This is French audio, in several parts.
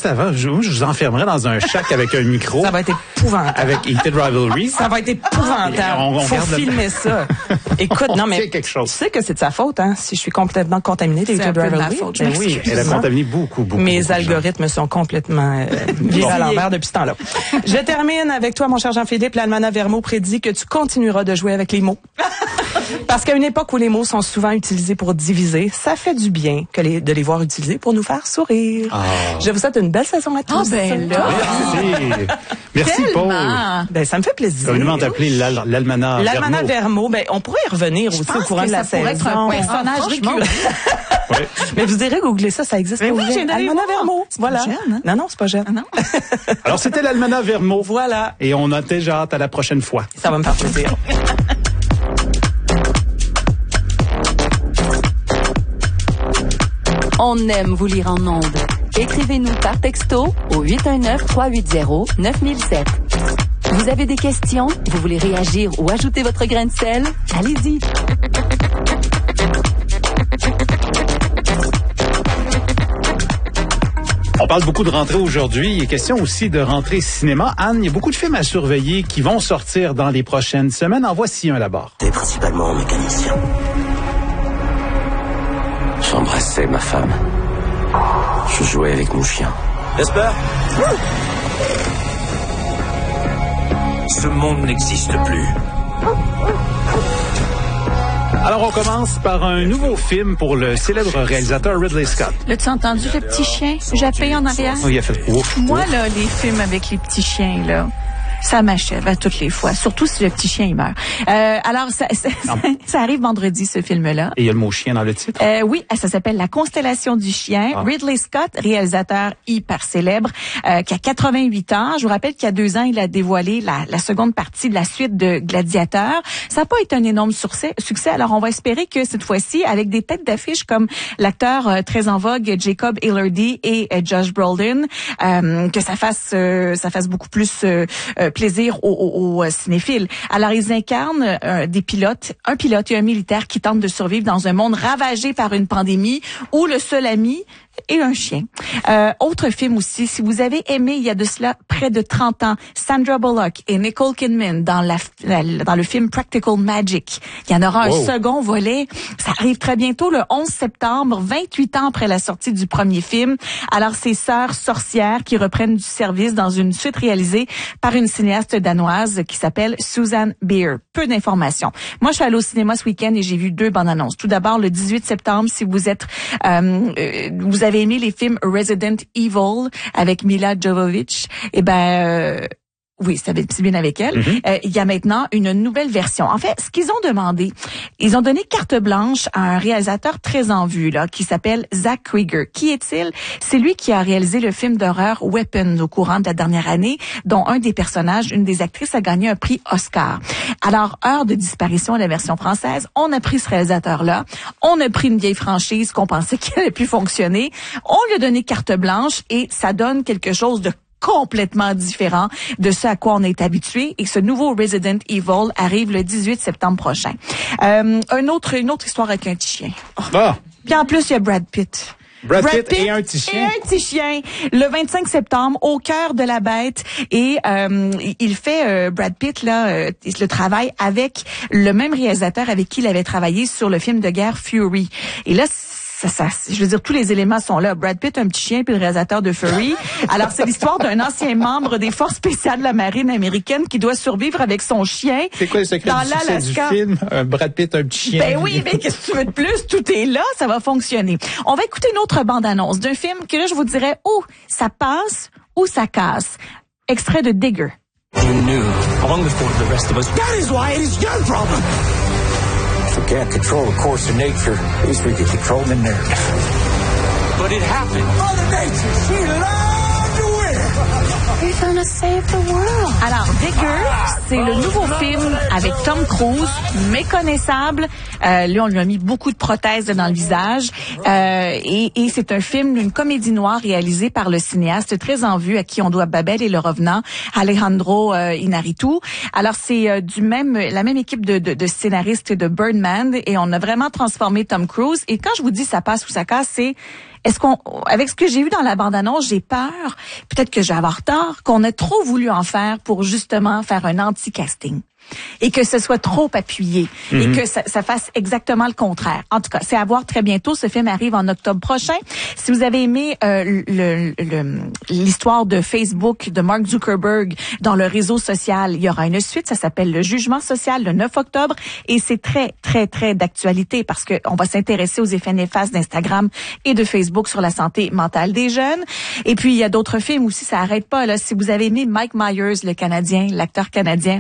juste avant, je vous enfermerais dans un shack avec un micro. Ça va être épouvantable. Avec Heated Rivalry. Ça va être épouvantable. Faut filmer ça. Écoute, non, mais quelque chose. Tu sais que c'est de sa faute, hein, si je suis complètement contaminée des Heated Rivalry. Ben oui, elle a contaminé beaucoup. Mes algorithmes sont complètement virés à l'envers depuis ce temps-là. Je termine avec toi, mon cher Jean-Philippe. L'Almanach Vermo prédit que tu continueras de jouer avec les mots. Parce qu'à une époque où les mots sont souvent utilisés pour diviser, ça fait du bien de les voir utilisés pour nous faire sourire. Oh. Je vous souhaite une belle saison à tous. Ah ben là! Merci Paul. Ben ça me fait plaisir. Comment t'appeler l'Almanach Vermo? L'Almanach Vermo, ben on pourrait y revenir aussi au courant de la saison. Être un personnage récurrent. Ouais. Mais vous irez googler ça existe. Mais oui, j'ai Almanach Vermo. Voilà. C'est jeune, hein? Non, c'est pas jeune. Ah, non. Alors c'était l'Almanach Vermo. Voilà. Et on a déjà hâte à la prochaine fois. Ça va me faire plaisir. On aime vous lire en ondes. Écrivez-nous par texto au 819-380-9007. Vous avez des questions? Vous voulez réagir ou ajouter votre grain de sel? Allez-y! On parle beaucoup de rentrée aujourd'hui. Il est question aussi de rentrée cinéma. Anne, il y a beaucoup de films à surveiller qui vont sortir dans les prochaines semaines. En voici un d'abord. T'es principalement mécanicien. J'embrassais ma femme. Je jouais avec mon chien. Jasper ? Ce monde n'existe plus. Alors, on commence par un nouveau film pour le célèbre réalisateur Ridley Scott. L'as-tu entendu, le petit chien jappé en arrière? Oh, il a fait ouf. Moi, là, les films avec les petits chiens, là, ça m'achève à toutes les fois, surtout si le petit chien il meurt. Alors, ça arrive vendredi, ce film-là. Et il y a le mot chien dans le titre? Oui, ça s'appelle La Constellation du chien. Ah. Ridley Scott, réalisateur hyper célèbre, qui a 88 ans. Je vous rappelle qu'il y a 2 ans, il a dévoilé la seconde partie de la suite de Gladiateur. Ça n'a pas été un énorme succès. Alors, on va espérer que cette fois-ci, avec des têtes d'affiche comme l'acteur très en vogue Jacob Elordi et Josh Brolin, que ça fasse beaucoup plus plaisir aux cinéphiles. Alors, ils incarnent des pilotes, un pilote et un militaire qui tentent de survivre dans un monde ravagé par une pandémie où le seul ami et un chien. Autre film aussi, si vous avez aimé il y a de cela près de 30 ans, Sandra Bullock et Nicole Kidman dans le film Practical Magic. Il y en aura un second volet. Ça arrive très bientôt, le 11 septembre, 28 ans après la sortie du premier film. Alors, ces sœurs sorcières qui reprennent du service dans une suite réalisée par une cinéaste danoise qui s'appelle Susan Beer. Peu d'informations. Moi, je suis allée au cinéma ce week-end et j'ai vu 2 bandes annonces. Tout d'abord, le 18 septembre, si vous êtes vous avez aimé les films Resident Evil avec Mila Jovovich, oui, c'est bien avec elle. Mm-hmm. Il y a maintenant une nouvelle version. En fait, ce qu'ils ont demandé, ils ont donné carte blanche à un réalisateur très en vue, là, qui s'appelle Zach Krieger. Qui est-il? C'est lui qui a réalisé le film d'horreur Weapon au courant de la dernière année, dont un des personnages, une des actrices, a gagné un prix Oscar. Alors, Heure de disparition, la version française, on a pris ce réalisateur-là, on a pris une vieille franchise qu'on pensait qu'elle allait plus fonctionner, on lui a donné carte blanche et ça donne quelque chose de complètement différent de ce à quoi on est habitué, et ce nouveau Resident Evil arrive le 18 septembre prochain. Une autre histoire avec un petit chien. Puis en plus, il y a Brad Pitt. Brad Pitt et un petit chien. Et un petit chien. Le 25 septembre, au cœur de la bête. Et il fait, Brad Pitt, là, le travail avec le même réalisateur avec qui il avait travaillé sur le film de guerre Fury. Et là, je veux dire, tous les éléments sont là. Brad Pitt, un petit chien, puis le réalisateur de Fury. Alors, c'est l'histoire d'un ancien membre des forces spéciales de la marine américaine qui doit survivre avec son chien. C'est quoi le secret du succès du film? Brad Pitt, un petit chien. Ben oui, mais qu'est-ce que tu veux de plus? Tout est là, ça va fonctionner. On va écouter une autre bande-annonce d'un film que là, je vous dirais, ça passe ou ça casse. Extrait de Digger. You knew, long before the rest of us. That is why it is your problem. If we can't control the course of nature, at least we can control the narrative. But it happened. Mother Nature, she loved to win. We're gonna save the world. Alors, Digger, c'est le nouveau film avec Tom Cruise, méconnaissable. Lui, on lui a mis beaucoup de prothèses dans le visage. Et c'est un film, une comédie noire réalisée par le cinéaste très en vue à qui on doit Babel et le Revenant, Alejandro Inarritu. Alors, c'est la même équipe de scénaristes de Birdman, et on a vraiment transformé Tom Cruise. Et quand je vous dis ça passe ou ça casse, c'est avec ce que j'ai vu dans la bande-annonce, j'ai peur, peut-être que je vais avoir tort, qu'on ait trop voulu en faire pour justement faire un anti-casting. Et que ce soit trop appuyé et que ça fasse exactement le contraire. En tout cas, c'est à voir très bientôt. Ce film arrive en octobre prochain. Si vous avez aimé l'histoire de Facebook de Mark Zuckerberg dans le réseau social, il y aura une suite. Ça s'appelle Le Jugement social le 9 octobre et c'est très, très, très d'actualité parce que on va s'intéresser aux effets néfastes d'Instagram et de Facebook sur la santé mentale des jeunes. Et puis, il y a d'autres films aussi, ça arrête pas. Là, si vous avez aimé Mike Myers, le Canadien, l'acteur canadien,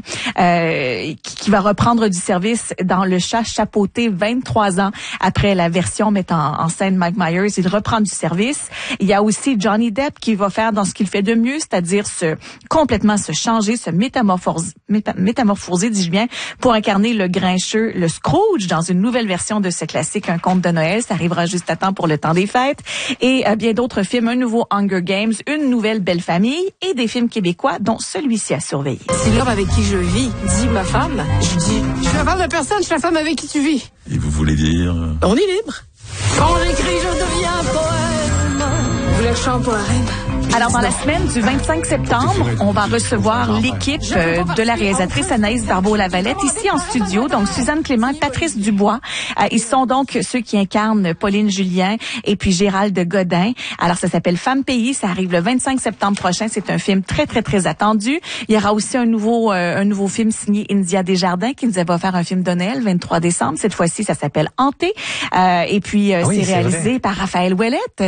qui va reprendre du service dans Le Chat chapeauté 23 ans après la version mettant en scène Mike Myers. Il reprend du service. Il y a aussi Johnny Depp qui va faire dans ce qu'il fait de mieux, c'est-à-dire complètement se changer, se métamorphoser, dis-je bien, pour incarner le grincheux, le Scrooge, dans une nouvelle version de ce classique, Un conte de Noël. Ça arrivera juste à temps pour le temps des fêtes. Et bien d'autres films, un nouveau Hunger Games, une nouvelle Belle Famille et des films québécois, dont celui-ci à surveiller. C'est l'homme avec qui je vis. Dis ma femme. Je dis, je suis la femme de personne, je suis la femme avec qui tu vis. Et vous voulez dire? On est libre. Quand j'écris, je deviens poème. Vous voulez que je chante pour la reine? Alors, dans la semaine du 25 septembre, on va recevoir l'équipe de la réalisatrice Anaïs Barbeau-Lavalette ici en studio. Donc, Suzanne Clément et Patrice Dubois. Ils sont donc ceux qui incarnent Pauline Julien et puis Gérald Godin. Alors, ça s'appelle Femme Pays. Ça arrive le 25 septembre prochain. C'est un film très, très, très attendu. Il y aura aussi un nouveau film signé India Desjardins qui nous a offert un film de Noël, 23 décembre. Cette fois-ci, ça s'appelle Hanté. Et puis, c'est réalisé par Raphaël Ouellette.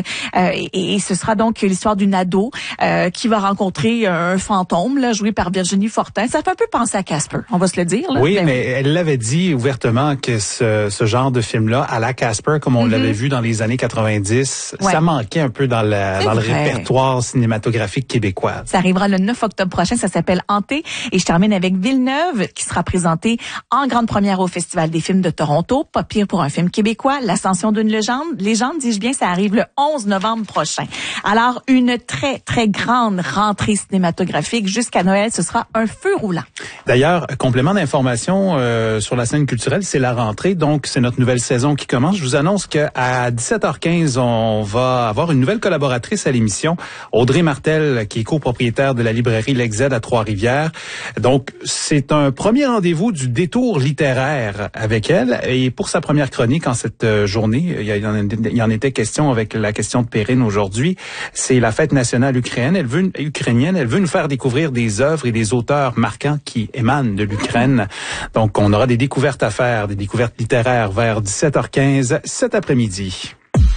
Et ce sera donc l'histoire d'une ado qui va rencontrer un fantôme là, joué par Virginie Fortin. Ça fait un peu penser à Casper, on va se le dire. Là. Oui, mais elle l'avait dit ouvertement que ce genre de film-là, à la Casper, comme on l'avait vu dans les années 90, ça manquait un peu dans le répertoire cinématographique québécois. Ça arrivera le 9 octobre prochain, ça s'appelle Hanté. Et je termine avec Villeneuve, qui sera présenté en grande première au Festival des films de Toronto. Pas pire pour un film québécois. L'ascension d'une légende, dis-je bien, ça arrive le 11 novembre prochain. Alors, une très, très grande rentrée cinématographique. Jusqu'à Noël, ce sera un feu roulant. D'ailleurs, complément d'information sur la scène culturelle, c'est la rentrée, donc c'est notre nouvelle saison qui commence. Je vous annonce qu'à 17h15, on va avoir une nouvelle collaboratrice à l'émission, Audrey Martel, qui est copropriétaire de la librairie L'Exed à Trois-Rivières. Donc, c'est un premier rendez-vous du détour littéraire avec elle. Et pour sa première chronique en cette journée, il y en était question avec la question de Perrine aujourd'hui, c'est la fête nationale ukrainienne. Elle veut nous faire découvrir des œuvres et des auteurs marquants qui émanent de l'Ukraine. Donc, on aura des découvertes à faire, des découvertes littéraires vers 17h15 cet après-midi.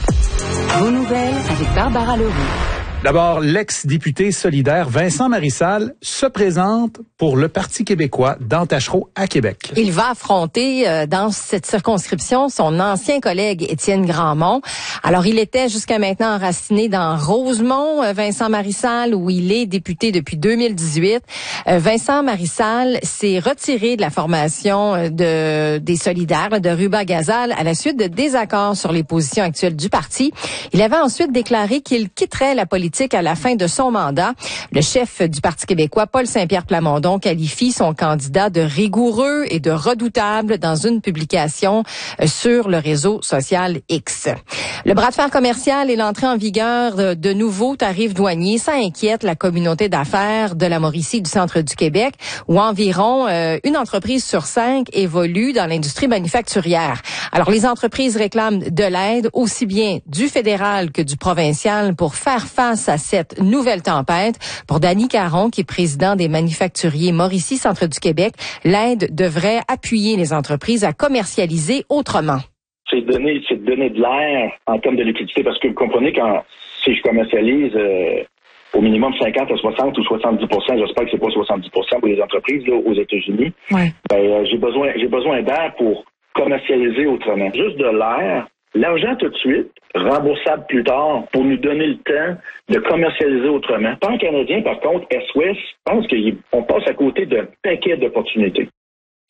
Vos nouvelles avec Barbara Leroux. D'abord, l'ex-député solidaire Vincent Marissal se présente pour le Parti québécois dans Taschereau à Québec. Il va affronter dans cette circonscription son ancien collègue Étienne Grandmont. Alors, il était jusqu'à maintenant enraciné dans Rosemont, Vincent Marissal, où il est député depuis 2018. Vincent Marissal s'est retiré de la formation des solidaires de Ruba-Gazal à la suite de désaccords sur les positions actuelles du parti. Il avait ensuite déclaré qu'il quitterait la politique à la fin de son mandat. Le chef du Parti québécois, Paul Saint-Pierre Plamondon, qualifie son candidat de rigoureux et de redoutable dans une publication sur le réseau social X. Le bras de fer commercial et l'entrée en vigueur de nouveaux tarifs douaniers, ça inquiète la communauté d'affaires de la Mauricie du centre du Québec, où environ une entreprise sur 5 évolue dans l'industrie manufacturière. Alors, les entreprises réclament de l'aide, aussi bien du fédéral que du provincial, pour faire face à cette nouvelle tempête. Pour Danny Caron, qui est président des manufacturiers Mauricie Centre du Québec, l'aide devrait appuyer les entreprises à commercialiser autrement. C'est de donner de l'air en termes de liquidité, parce que vous comprenez, si je commercialise au minimum 50 à 60 ou 70 %, j'espère que c'est pas 70 % pour les entreprises là, aux États-Unis, j'ai besoin d'air pour commercialiser autrement. Juste de l'air, l'argent tout de suite, remboursable plus tard, pour nous donner le temps de commercialiser autrement. Tant canadien, par contre, S-Ouest, je pense qu'on passe à côté d'un paquet d'opportunités.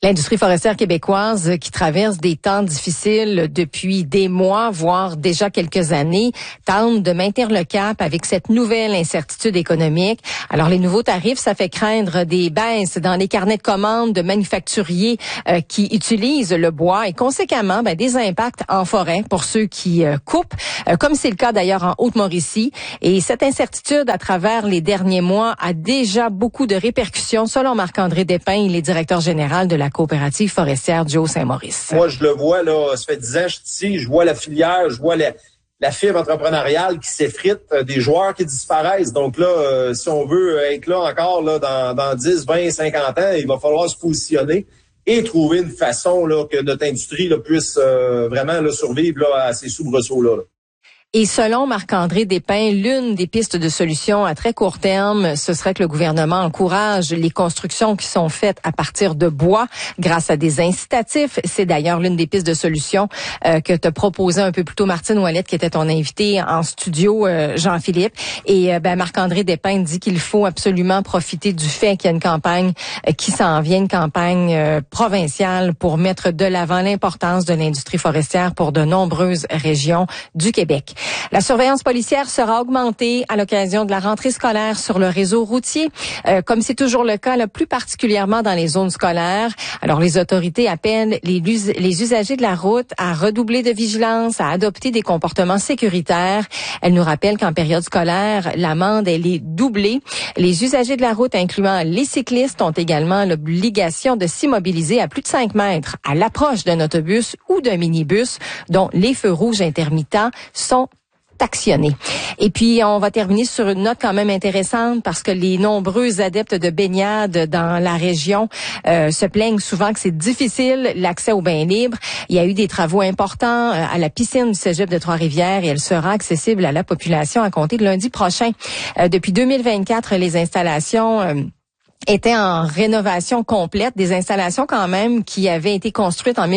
L'industrie forestière québécoise qui traverse des temps difficiles depuis des mois, voire déjà quelques années, tente de maintenir le cap avec cette nouvelle incertitude économique. Alors, les nouveaux tarifs, ça fait craindre des baisses dans les carnets de commandes de manufacturiers qui utilisent le bois et conséquemment, des impacts en forêt pour ceux qui coupent, comme c'est le cas d'ailleurs en Haute-Mauricie. Et cette incertitude à travers les derniers mois a déjà beaucoup de répercussions, selon Marc-André Despins, il est directeur général de la coopérative forestière du Haut-Saint-Maurice. Moi, je le vois, là, ça fait 10 ans que je suis ici, je vois la filière, je vois la fibre entrepreneuriale qui s'effrite, des joueurs qui disparaissent. Donc là, si on veut être là encore là, dans 10, 20, 50 ans, il va falloir se positionner et trouver une façon là, que notre industrie là, puisse vraiment là, survivre là, à ces soubresauts-là. Et selon Marc-André Despins, l'une des pistes de solution à très court terme, ce serait que le gouvernement encourage les constructions qui sont faites à partir de bois grâce à des incitatifs. C'est d'ailleurs l'une des pistes de solution que te proposait un peu plus tôt Martine Ouellette, qui était ton invité en studio, Jean-Philippe. Et Marc-André Despins dit qu'il faut absolument profiter du fait qu'il y a une campagne qui s'en vient, une campagne provinciale pour mettre de l'avant l'importance de l'industrie forestière pour de nombreuses régions du Québec. La surveillance policière sera augmentée à l'occasion de la rentrée scolaire sur le réseau routier, comme c'est toujours le cas, là, plus particulièrement dans les zones scolaires. Alors, les autorités appellent les usagers de la route à redoubler de vigilance, à adopter des comportements sécuritaires. Elles nous rappellent qu'en période scolaire, l'amende, elle est doublée. Les usagers de la route, incluant les cyclistes, ont également l'obligation de s'immobiliser à plus de 5 mètres à l'approche d'un autobus ou d'un minibus dont les feux rouges intermittents sont actionnés. Et puis, on va terminer sur une note quand même intéressante parce que les nombreux adeptes de baignade dans la région se plaignent souvent que c'est difficile l'accès aux bains libres. Il y a eu des travaux importants à la piscine du Cégep de Trois-Rivières et elle sera accessible à la population à compter de lundi prochain. Depuis 2024, les installations étaient en rénovation complète, des installations quand même qui avaient été construites en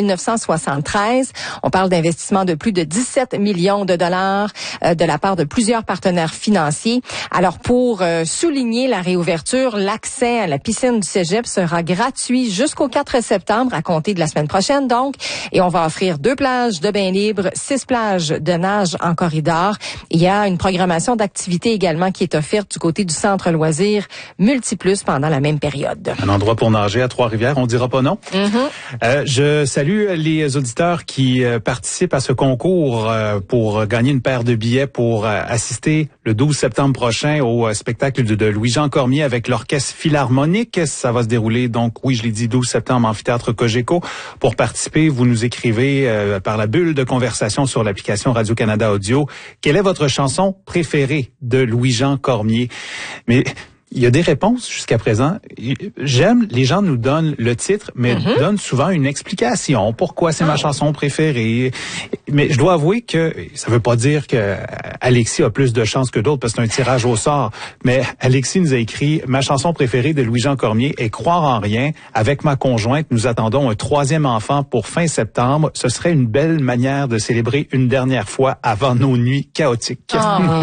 1973. On parle d'investissements de plus de 17 millions de dollars de la part de plusieurs partenaires financiers. Alors pour souligner la réouverture, l'accès à la piscine du Cégep sera gratuit jusqu'au 4 septembre à compter de la semaine prochaine donc. Et on va offrir 2 plages de bains libres, 6 plages de nage en corridor. Il y a une programmation d'activités également qui est offerte du côté du centre loisirs Multiplus pendant la même période. Un endroit pour nager à Trois-Rivières, on dira pas non. Je salue les auditeurs qui participent à ce concours pour gagner une paire de billets pour assister le 12 septembre prochain au spectacle de Louis-Jean Cormier avec l'Orchestre Philharmonique. Ça va se dérouler, donc, oui, je l'ai dit, 12 septembre, amphithéâtre Cogeco. Pour participer, vous nous écrivez par la bulle de conversation sur l'application Radio-Canada Audio. Quelle est votre chanson préférée de Louis-Jean Cormier? Mais il y a des réponses jusqu'à présent. Les gens nous donnent le titre, mais donnent souvent une explication. Pourquoi c'est ma chanson préférée? Mais je dois avouer que ça veut pas dire que Alexis a plus de chance que d'autres parce que c'est un tirage au sort. Mais Alexis nous a écrit « Ma chanson préférée de Louis-Jean Cormier est Croire en rien. Avec ma conjointe, nous attendons un 3e enfant pour fin septembre. Ce serait une belle manière de célébrer une dernière fois avant nos nuits chaotiques. »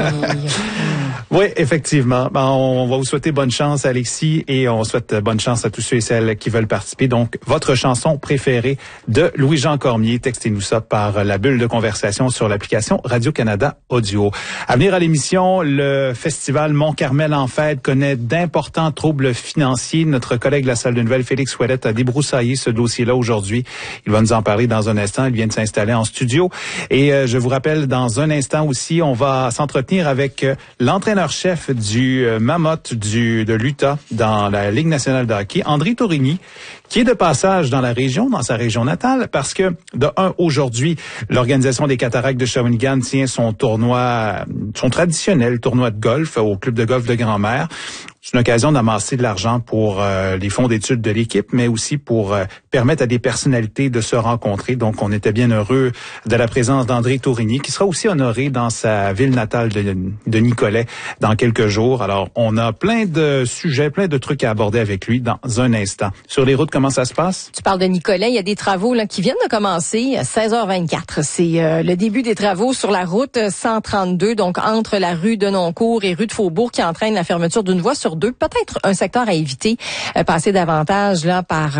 Oui, effectivement. On va vous souhaiter bonne chance, Alexis, et on souhaite bonne chance à tous ceux et celles qui veulent participer. Donc, votre chanson préférée de Louis-Jean Cormier, textez-nous ça par la bulle de conversation sur l'application Radio-Canada Audio. À venir à l'émission, le festival Mont-Carmel en fête connaît d'importants troubles financiers. Notre collègue de la salle de nouvelles, Félix Ouellette, a débroussaillé ce dossier-là aujourd'hui. Il va nous en parler dans un instant. Il vient de s'installer en studio. Et je vous rappelle, dans un instant aussi, on va s'entretenir avec l'entraîneur-chef du Mammoth de l'Utah dans la Ligue nationale de hockey, André Tourigny, qui est de passage dans la région, dans sa région natale, parce que, aujourd'hui, l'Organisation des Cataractes de Shawinigan tient son traditionnel tournoi de golf au club de golf de Grand-Mère. C'est une occasion d'amasser de l'argent pour les fonds d'études de l'équipe, mais aussi pour permettre à des personnalités de se rencontrer. Donc, on était bien heureux de la présence d'André Tourigny, qui sera aussi honoré dans sa ville natale de Nicolet dans quelques jours. Alors, on a plein de sujets, plein de trucs à aborder avec lui dans un instant. Sur les routes, comment ça se passe? Tu parles de Nicolet, il y a des travaux là qui viennent de commencer à 16h24. C'est le début des travaux sur la route 132, donc entre la rue de Noncourt et rue de Faubourg, qui entraîne la fermeture d'une voie sur sur 2. Peut-être un secteur à éviter, passer davantage là par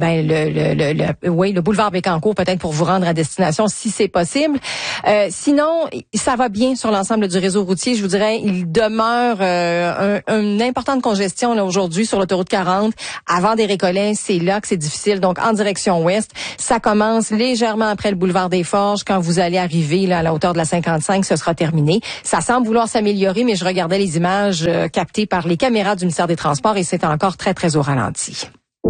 le boulevard Bécancour, peut-être pour vous rendre à destination si c'est possible. Sinon, ça va bien sur l'ensemble du réseau routier. Je vous dirais, il demeure une importante congestion là aujourd'hui sur l'autoroute 40. Avant des Récollets, c'est là que c'est difficile. Donc, en direction ouest, ça commence légèrement après le boulevard des Forges. Quand vous allez arriver là à la hauteur de la 55, ce sera terminé. Ça semble vouloir s'améliorer, mais je regardais les images captées par les caméras du ministère des Transports et c'est encore très, très au ralenti.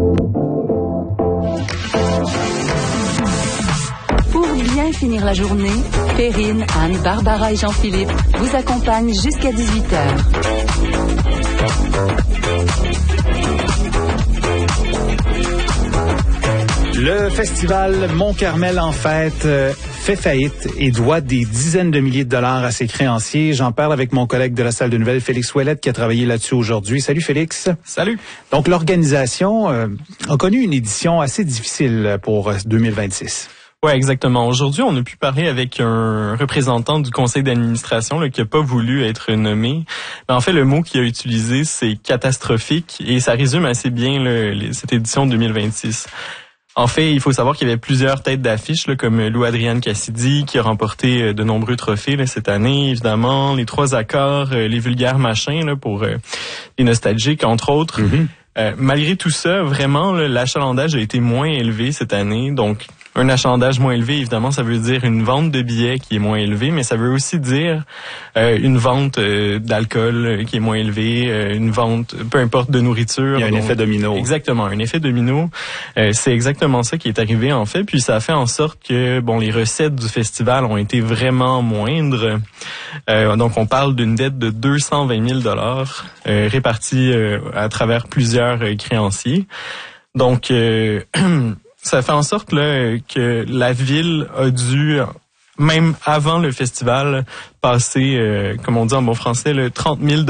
Pour bien finir la journée, Perrine, Anne, Barbara et Jean-Philippe vous accompagnent jusqu'à 18h. Le festival Mont-Carmel en fête fait faillite et doit des dizaines de milliers de dollars à ses créanciers. J'en parle avec mon collègue de la salle de nouvelles, Félix Ouellette, qui a travaillé là-dessus aujourd'hui. Salut Félix. Salut. Donc l'organisation a connu une édition assez difficile pour 2026. Ouais, exactement. Aujourd'hui, on a pu parler avec un représentant du conseil d'administration là, qui a pas voulu être nommé. Mais en fait, le mot qu'il a utilisé, c'est catastrophique et ça résume assez bien cette édition 2026. En fait, il faut savoir qu'il y avait plusieurs têtes d'affiche, là, comme Lou-Adrienne Cassidy, qui a remporté de nombreux trophées là, cette année, évidemment, les 3 accords, les vulgaires machins là, pour les nostalgiques, entre autres. Mm-hmm. Malgré tout ça, vraiment, là, l'achalandage a été moins élevé cette année, donc un achalandage moins élevé, évidemment, ça veut dire une vente de billets qui est moins élevée, mais ça veut aussi dire une vente d'alcool qui est moins élevée, une vente, peu importe, de nourriture. Il y a un effet domino. Exactement, un effet domino. C'est exactement ça qui est arrivé, en fait. Puis ça a fait en sorte que, les recettes du festival ont été vraiment moindres. Donc, on parle d'une dette de 220 000 $ répartie à travers plusieurs créanciers. Donc, ça fait en sorte là que la ville a dû, même avant le festival, passer, comme on dit en bon français, 30 000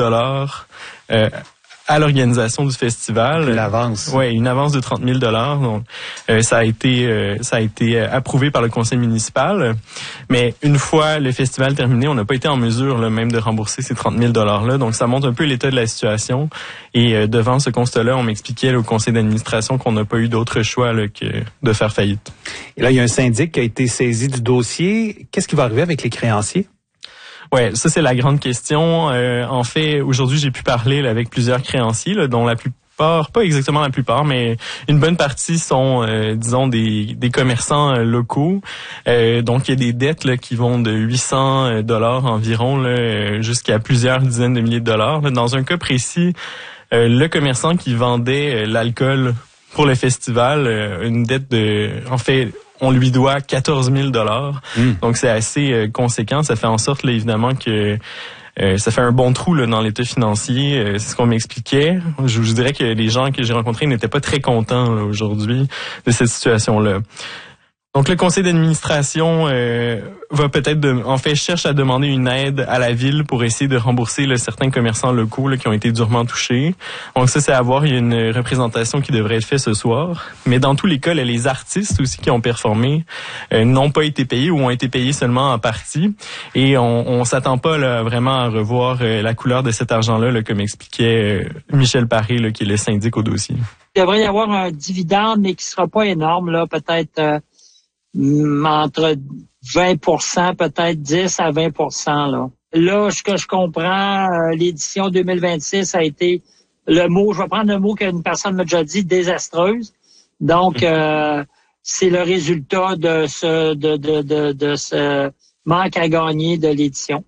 $ à l'organisation du festival. Une avance. Ouais, une avance de 30 000 $. Donc, ça a été approuvé par le conseil municipal. Mais une fois le festival terminé, on n'a pas été en mesure là, même de rembourser ces 30 000 $ là. Donc, ça montre un peu l'état de la situation. Et devant ce constat-là, on m'expliquait là, au conseil d'administration qu'on n'a pas eu d'autre choix là, que de faire faillite. Et là, il y a un syndic qui a été saisi du dossier. Qu'est-ce qui va arriver avec les créanciers? Ouais, ça c'est la grande question. En fait, aujourd'hui, j'ai pu parler là, avec plusieurs créanciers, là, dont la plupart, pas exactement la plupart, mais une bonne partie sont, disons, des commerçants locaux. Donc, il y a des dettes là, qui vont de 800 $ environ là, jusqu'à plusieurs dizaines de milliers de dollars. Là. Dans un cas précis, le commerçant qui vendait l'alcool pour le festival, une dette de, en fait, on lui doit 14 000 $. Donc, c'est assez conséquent. Ça fait en sorte, là, évidemment, que ça fait un bon trou là, dans l'état financier. C'est ce qu'on m'expliquait. Je vous dirais que les gens que j'ai rencontrés n'étaient pas très contents là, aujourd'hui de cette situation-là. Donc, le conseil d'administration va peut-être, cherche à demander une aide à la ville pour essayer de rembourser là, certains commerçants locaux là, qui ont été durement touchés. Donc, ça, c'est à voir. Il y a une représentation qui devrait être faite ce soir. Mais dans tous les cas, là, les artistes aussi qui ont performé n'ont pas été payés ou ont été payés seulement en partie. Et on s'attend pas là, vraiment à revoir la couleur de cet argent-là, là, comme expliquait Michel Paré, là, qui est le syndic au dossier. Il devrait y avoir un dividende, mais qui sera pas énorme, là, peut-être entre 20%, peut-être 10 à 20%, là. Là, ce que je comprends, l'édition 2026 a été je vais prendre le mot qu'une personne m'a déjà dit, désastreuse. Donc, c'est le résultat de ce manque à gagner de l'édition.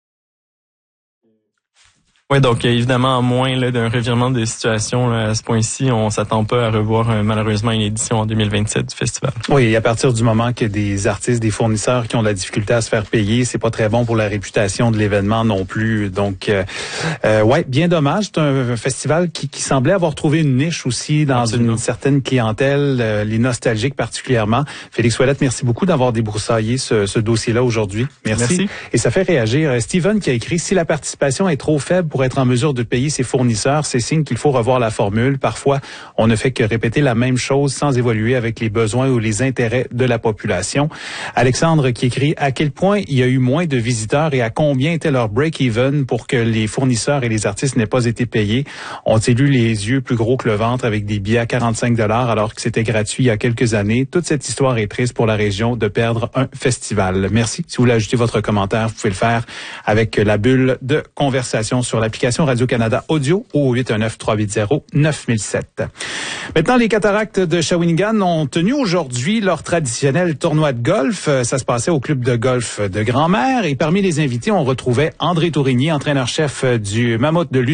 Oui, donc évidemment, à moins là, d'un revirement de situation là, à ce point-ci, on s'attend pas à revoir malheureusement une édition en 2027 du festival. Oui, à partir du moment que des artistes, des fournisseurs qui ont de la difficulté à se faire payer, c'est pas très bon pour la réputation de l'événement non plus. Donc, bien dommage. C'est un festival qui semblait avoir trouvé une niche aussi dans une certaine clientèle, les nostalgiques particulièrement. Félix Ouellette, merci beaucoup d'avoir débroussaillé ce dossier-là aujourd'hui. Merci. Et ça fait réagir Steven qui a écrit « Si la participation est trop faible pour être en mesure de payer ses fournisseurs, c'est signe qu'il faut revoir la formule. Parfois, on ne fait que répéter la même chose sans évoluer avec les besoins ou les intérêts de la population. Alexandre qui écrit à quel point il y a eu moins de visiteurs et à combien était leur break-even pour que les fournisseurs et les artistes n'aient pas été payés. Ont-ils eu les yeux plus gros que le ventre avec des billets à 45 $ alors que c'était gratuit il y a quelques années? Toute cette histoire est triste pour la région de perdre un festival. Merci. Si vous voulez ajouter votre commentaire, vous pouvez le faire avec la bulle de conversation sur l'application Radio-Canada Audio au 819-380-9007. Maintenant, les Cataractes de Shawinigan ont tenu aujourd'hui leur traditionnel tournoi de golf. Ça se passait au club de golf de Grand-Mère et parmi les invités, on retrouvait André Tourigny, entraîneur-chef du Mammouth de